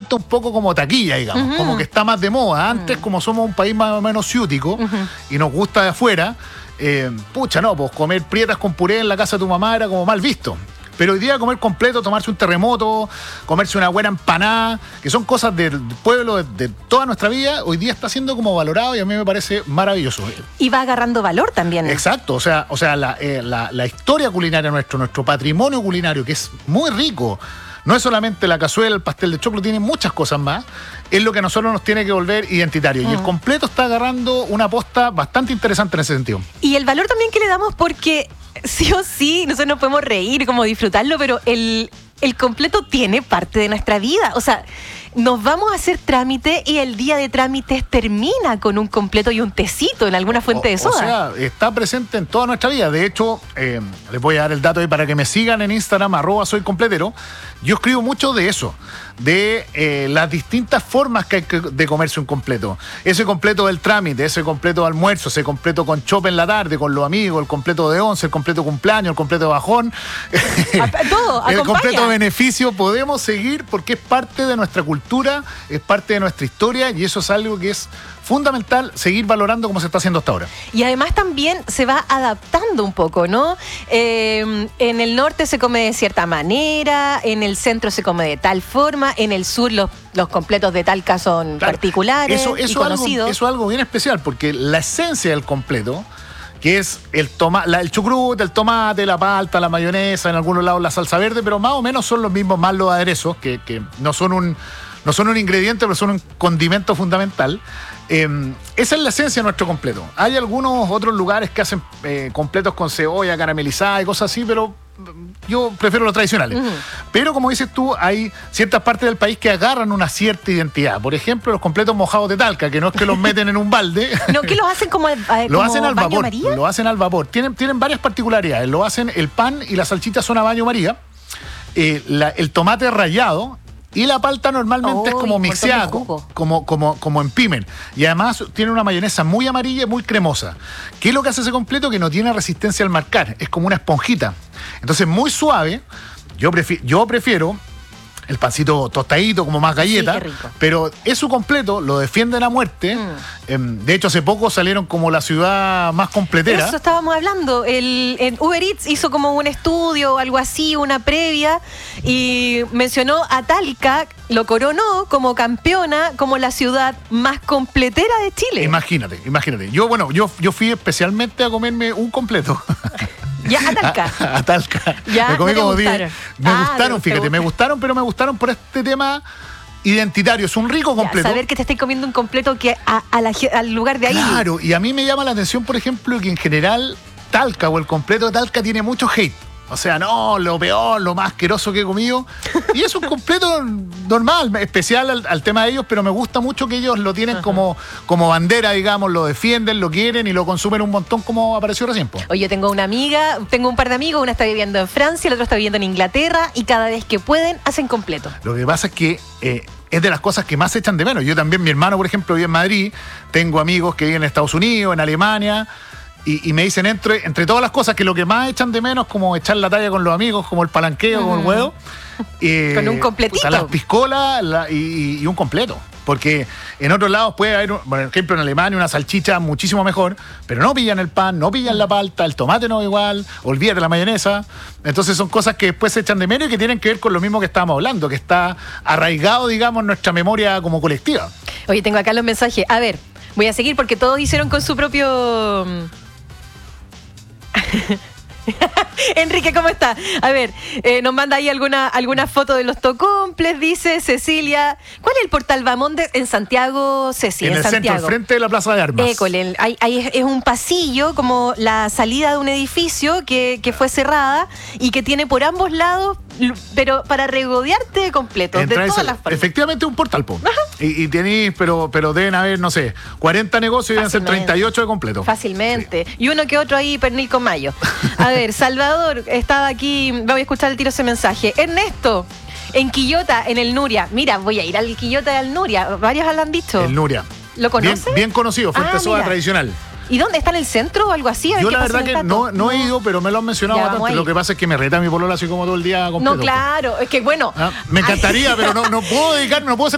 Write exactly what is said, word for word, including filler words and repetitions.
resulta un poco como taquilla, digamos, uh-huh. como que está más de moda. Antes, uh-huh. como somos un país más o menos ciútico uh-huh. y nos gusta de afuera, eh, pucha, no, pues comer prietas con puré en la casa de tu mamá era como mal visto. Pero hoy día comer completo, tomarse un terremoto, comerse una buena empanada, que son cosas del pueblo de, de toda nuestra vida, hoy día está siendo como valorado y a mí me parece maravilloso. Y va agarrando valor también. Exacto, o sea, o sea la, eh, la, la historia culinaria nuestro, nuestro patrimonio culinario, que es muy rico, no es solamente la cazuela, el pastel de choclo, tiene muchas cosas más, es lo que a nosotros nos tiene que volver identitario. Mm. Y el completo está agarrando una aposta bastante interesante en ese sentido. Y el valor también que le damos porque sí o sí, nosotros nos podemos reír, como disfrutarlo, pero el, el completo tiene parte de nuestra vida. O sea, nos vamos a hacer trámite y el día de trámites termina con un completo y un tecito en alguna fuente o, de soda. O sea, está presente en toda nuestra vida. De hecho, eh, les voy a dar el dato ahí para que me sigan en Instagram, arroba soy completero. Yo escribo mucho de eso, de eh, las distintas formas que hay que, de comerse un completo. Ese completo del trámite, ese completo de almuerzo, ese completo con chope en la tarde, con los amigos, el completo de once, el completo cumpleaños, el completo de bajón. A, todo, el completo beneficio, podemos seguir porque es parte de nuestra cultura, es parte de nuestra historia y eso es algo que es fundamental seguir valorando como se está haciendo hasta ahora. Y además también se va adaptando un poco, ¿no? Eh, en el norte se come de cierta manera, en el centro se come de tal forma, en el sur los, los completos de Talca son claro, particulares eso, eso y conocidos. Algo, eso es algo bien especial porque la esencia del completo, que es el, toma, la, el chucrut, el tomate, la palta, la mayonesa, en algunos lados la salsa verde, pero más o menos son los mismos, más los aderezos, que, que no son un... No son un ingrediente, pero son un condimento fundamental. Eh, esa es la esencia de nuestro completo. Hay algunos otros lugares que hacen eh, completos con cebolla caramelizada y cosas así, pero yo prefiero los tradicionales. Uh-huh. Pero como dices tú, hay ciertas partes del país que agarran una cierta identidad. Por ejemplo, los completos mojados de Talca, que no es que los meten en un balde. No, que los hacen como, eh, lo como hacen al baño vapor. María. Lo hacen al vapor. Tienen, tienen varias particularidades. Lo hacen, el pan y la salchicha son a baño María. Eh, la, el tomate rallado. Y la palta normalmente oh, es como mixeada, como, como, como en pimen. Y además tiene una mayonesa muy amarilla y muy cremosa. ¿Qué es lo que hace ese completo? Que no tiene resistencia al marcar. Es como una esponjita. Entonces, muy suave. Yo prefiero, yo prefiero el pancito tostadito, como más galleta. Sí, qué rico. Pero eso completo lo defienden a muerte. Mm. De hecho, hace poco salieron como la ciudad más completera. Eso estábamos hablando. El, el Uber Eats hizo como un estudio o algo así, una previa, y mencionó a Talca, lo coronó como campeona, como la ciudad más completera de Chile. Imagínate, imagínate. Yo, bueno, yo, yo fui especialmente a comerme un completo. Ya, a Talca. A, a Talca. Ya, me comí no como diez. Me ah, gustaron, fíjate, gusta. me gustaron, pero me gustaron por este tema identitario. Es un rico completo. Ya, saber que te estés comiendo un completo que a, a la, al lugar de ahí. Claro, y a mí me llama la atención, por ejemplo, que en general Talca o el completo de Talca tiene mucho hate. O sea, no, lo peor, lo más asqueroso que he comido. Y es un completo normal, especial al, al tema de ellos, pero me gusta mucho que ellos lo tienen como, como bandera, digamos, lo defienden, lo quieren y lo consumen un montón como apareció recién. Po. Oye, yo tengo una amiga, tengo un par de amigos, una está viviendo en Francia, el otro está viviendo en Inglaterra y cada vez que pueden hacen completo. Lo que pasa es que... Eh, es de las cosas que más se echan de menos. Yo también, mi hermano, por ejemplo, vive en Madrid, tengo amigos que viven en Estados Unidos, en Alemania... Y, y me dicen, entre, entre todas las cosas, que lo que más echan de menos, como echar la talla con los amigos, como el palanqueo, mm. con el huevo. Eh, con un completito. Puta, las piscolas la, y, y un completo. Porque en otros lados puede haber, por ejemplo, en Alemania, una salchicha muchísimo mejor, pero no pillan el pan, no pillan la palta, el tomate no igual, olvídate la mayonesa. Entonces son cosas que después se echan de menos y que tienen que ver con lo mismo que estábamos hablando, que está arraigado, digamos, en nuestra memoria como colectiva. Oye, tengo acá los mensajes. A ver, voy a seguir porque todos hicieron con su propio... Enrique, ¿cómo está? A ver, eh, nos manda ahí alguna, alguna foto de los tocomples, dice Cecilia. ¿Cuál es el Portal Bamonde? En Santiago, Ceci, en, en el Santiago. centro, frente de la Plaza de Armas. École, hay, hay, es un pasillo, como la salida de un edificio que, que fue cerrada y que tiene por ambos lados, pero para regodearte completo, Entra de todas ese, las formas. Efectivamente un portal, po. Y, y tenéis, pero, pero deben haber, no sé, cuarenta negocios y deben ser treinta y ocho de completo. Fácilmente. Sí. Y uno que otro ahí, pernil con mayo. A ver, Salvador estaba aquí, voy a escuchar el tiro ese mensaje. Ernesto, en Quillota, en el Nuria. Mira, voy a ir al Quillota del Nuria. Varios lo han dicho. El Nuria. ¿Lo conoces? Bien, bien conocido, fuente ah, soda tradicional. ¿Y dónde está en el centro o algo así? Yo la verdad que no, no, no he ido, pero me lo han mencionado ya, bastante. Lo que pasa es que me reta mi polola así como todo el día completo. No, claro, es que bueno. ¿Ah? Me encantaría, pero no, no puedo dedicarme, no puedo ser